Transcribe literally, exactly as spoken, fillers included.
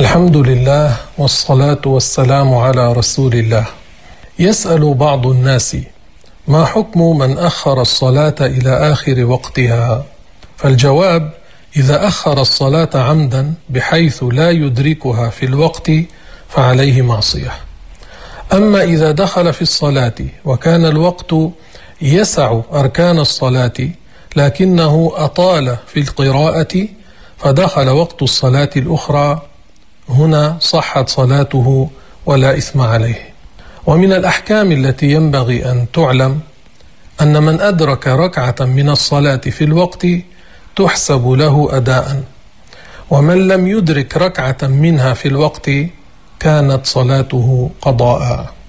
الحمد لله والصلاة والسلام على رسول الله. يسأل بعض الناس: ما حكم من أخر الصلاة إلى آخر وقتها؟ فالجواب: إذا أخر الصلاة عمدا بحيث لا يدركها في الوقت فعليه معصية. أما إذا دخل في الصلاة وكان الوقت يسع أركان الصلاة لكنه أطال في القراءة فدخل وقت الصلاة الأخرى، هنا صحت صلاته ولا إثم عليه. ومن الأحكام التي ينبغي أن تعلم أن من أدرك ركعة من الصلاة في الوقت تحسب له أداء، ومن لم يدرك ركعة منها في الوقت كانت صلاته قضاء.